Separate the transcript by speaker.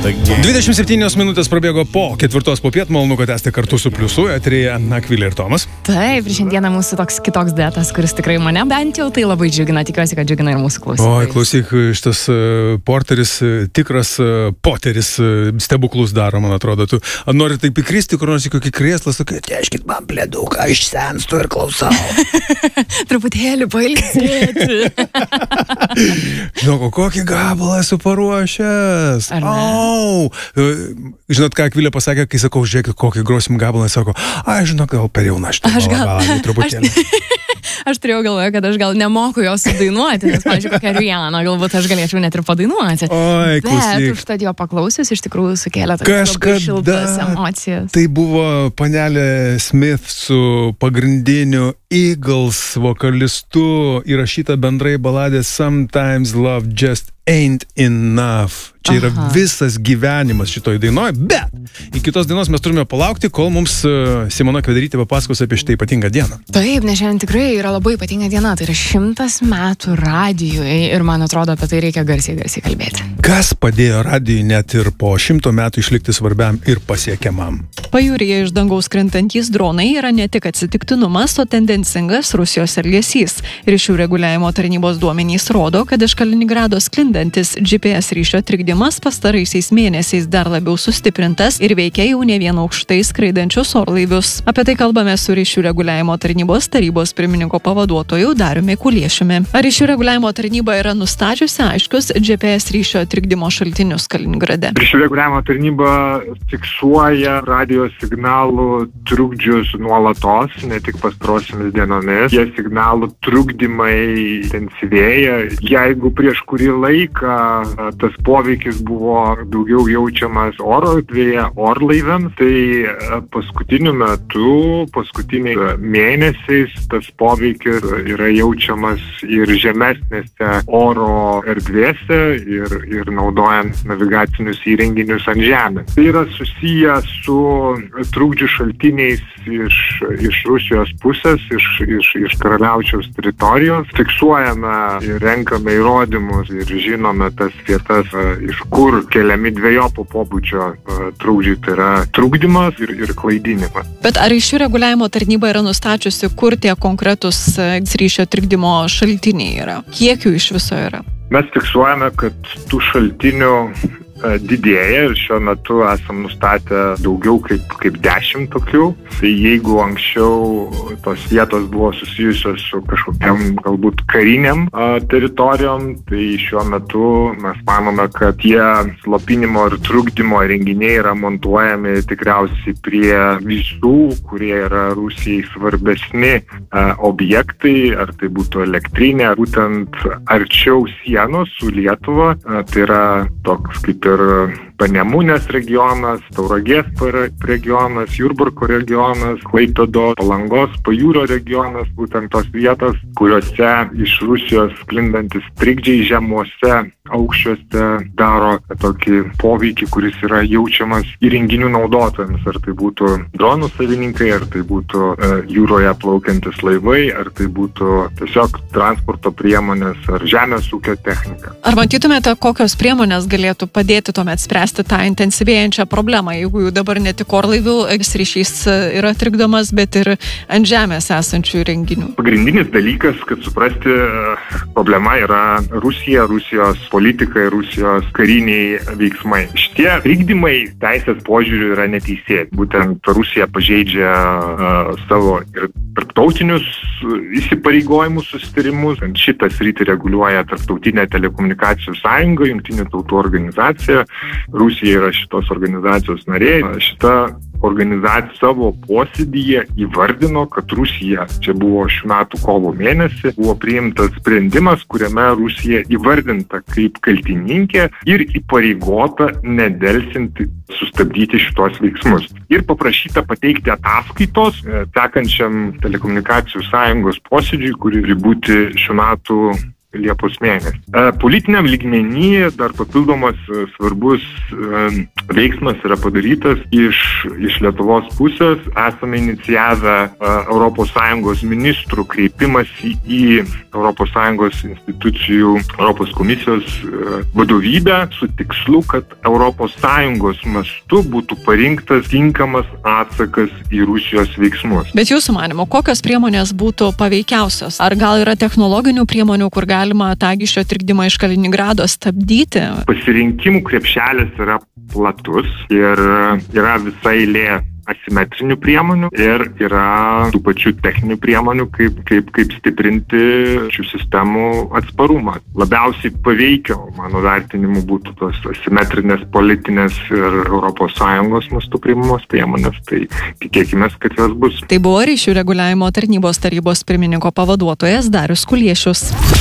Speaker 1: 27 minutės prabėgo po 4 popiet, malonu, kad esate kartu su Pliusu, eteryje Akvilė ir Tomas.
Speaker 2: Taip, ir šiandieną mūsų toks kitoks duetas, kuris tikrai mane bent jau tai labai džiugina, tikiuosi, kad džiugina ir mūsų klausytojus.
Speaker 1: Oi, klausyk, šitas porteris, tikras poteris, stebuklus daro, man atrodo. Tu nori taip įkristi, kur nors į kokį krėslą, sakai, teškit man pleduką, aš senstu ir klausau.
Speaker 2: Truputėlį pailsėti.
Speaker 1: Žinok, kokį gabalą esu paruošęs. Žinot, ką Akvilė pasakė, kai sakau, žiūrėkit, kokį grosim gabalą, sako, žinok, gal per jauna šitą gabalą, truputėlį.
Speaker 2: Aš turėjau galvoje, kad aš gal nemoku jos sudainuoti, nes, pavyzdžiui, kokią Rianą, galbūt aš galėčiau net ir padainuoti.
Speaker 1: Oi, klausyk.
Speaker 2: Bet užtat jo paklausius iš tikrųjų sukėlė tokias labai šiltas emocijas.
Speaker 1: Tai buvo panelė Smith su pagrindiniu Eagles vokalistu įrašyta bendrai baladė Sometimes Love Just Ain't Enough. Čia yra visas gyvenimas šitoj dainoj, bet į kitos dainos mes turime palaukti, kol mums Simona Kvederytė papasakos apie šitą ypatingą dieną.
Speaker 2: Taip, nes šiandien tikrai yra labai ypatinga diena, tai yra 100 metų radijui ir man atrodo, apie tai reikia garsiai kalbėti.
Speaker 1: Kas padėjo radijui net ir po 100 metų išlikti svarbiam ir pasiekiamam?
Speaker 3: Pajūryje iš dangaus krintantys dronai yra ne tik atsitiktinumas, o tendencingas Rusijos elgesys. Ryšių reguliavimo tarnybos duomenys rodo, kad iš Kaliningrado sklindantis GPS ryšio trikdymas pastaraisiais mėnesiais dar labiau sustiprintas ir veikia jau ne vien aukštai skraidančius orlaivius. Apie tai kalbame su Ryšių reguliavimo tarnybos tarybos pirmininko pavaduotoju Dariumi Kuliešiumi. Ar Ryšių reguliavimo tarnyba yra nustačiusi aiškius GPS ryšio trikdymo šaltinius Kaliningrade?
Speaker 4: Ryšių reguliavimo tarnyba fiksuoja radio signalų trukdžius nuolatos, ne tik pastarosiomis dienomis. Jie signalų trukdymai intensyvėja. Jeigu prieš kurį laiką tas poveikis buvo daugiau jaučiamas oro erdvėje orlaiviams, tai paskutiniu metu, paskutiniais mėnesiais tas poveikis yra jaučiamas ir žemesnėse oro erdvėse ir naudojant navigacinius įrenginius ant žemės. Tai yra susiję su trukdžių šaltiniais iš Rusijos pusės, iš karaliaučiaus teritorijos. Fiksuojame ir renkame įrodymus ir žinome tas vietas, iš kur keliami dvejopo pobūdžio trukdžiai, tai yra trukdymas ir klaidinimas.
Speaker 3: Bet ar Ryšių reguliavimo tarnyba yra nustačiusi, kur tie konkretus ryšio trikdymo šaltiniai yra? Kiek jų iš viso yra?
Speaker 4: Mes fiksuojame, kad tų šaltinių didėja ir šiuo metu esam nustatę daugiau kaip 10 tokių. Tai jeigu anksčiau tos vietos buvo susijusios su kažkokiam galbūt kariniam teritorijom, tai šiuo metu mes manome, kad tie slopinimo ir trukdymo renginiai yra montuojami tikriausiai prie visų, kurie yra Rusijai svarbesni objektai, ar tai būtų elektrinė, būtent arčiau sienos su Lietuva. Tai yra toks kaip ir Panemunės regionas, Tauragės regionas, Jurbarko regionas, Klaipėdos, Palangos, Pajūrio regionas, būtent tos vietos, kuriuose iš Rusijos sklindantis trikdžiai žemuose aukščiuose daro tokį poveikį, kuris yra jaučiamas įrenginių naudotojams. Ar tai būtų dronų savininkai, ar tai būtų jūroje plaukiantis laivai, ar tai būtų tiesiog transporto priemonės ar žemės ūkio technika.
Speaker 3: Ar matytumėte, kokios priemonės galėtų padėti tuomet spręsti tą intensyvėjančią problemą, jeigu jau dabar ne tik orlaivių ryšys yra trikdomas, bet ir ant žemės esančių įrenginių?
Speaker 4: Pagrindinis dalykas, kad suprasti, problema yra Rusija, Rusijos politika ir Rusijos kariniai veiksmai. Šitie trikdymai teisės požiūriu yra neteisėti. Būtent Rusija pažeidžia savo ir tarptautinius įsipareigojimus, susitarimus. Šitą sritį reguliuoja Tarptautinė telekomunikacijų sąjunga, Jungtinių tautų organizacija. Rusija yra šitos organizacijos narė. Šita organizacija savo posėdyje įvardino, kad Rusija, čia buvo šių metų kovo mėnesį, buvo priimtas sprendimas, kuriame Rusija įvardinta kaip kaltininkė ir įpareigota nedelsiant sustabdyti šitos veiksmus. Ir paprašyta pateikti ataskaitos sekančiam telekomunikacijų sąjungos posėdžiui, kuri turi būti šių metų Liepos mėnesį. Politiniam lygmenyje dar papildomas svarbus veiksmas yra padarytas iš Lietuvos pusės. Esame inicijavę ES ministrų kreipimąsi į ES institucijų, Europos komisijos vadovybę su tikslu, kad ES mastu būtų parinktas tinkamas atsakas į Rusijos veiksmus.
Speaker 3: Bet jūsų manymu, kokios priemonės būtų paveikiausios? Ar gal yra technologinių priemonių, kur galima Tagišio trikdymą iš Kaliningrado stabdyti?
Speaker 4: Pasirinkimų krepšelis yra platus ir yra visa eilė asimetrinių priemonių ir yra tų pačių techninių priemonių, kaip stiprinti šių sistemų atsparumą. Labiausiai paveikio, mano vertinimu, būtų tos asimetrinės politinės ir ES mastu priimamos priemonės, tai tikėkime, kad jos bus.
Speaker 3: Tai buvo Ryšių reguliavimo tarnybos tarybos pirmininko pavaduotojas Darius Kuliešius.